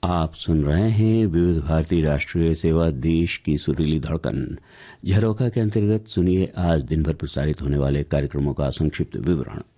आप सुन रहे हैं विविध भारती राष्ट्रीय सेवा, देश की सुरीली धड़कन। झरोखा के अंतर्गत सुनिए आज दिन भर प्रसारित होने वाले कार्यक्रमों का संक्षिप्त विवरण।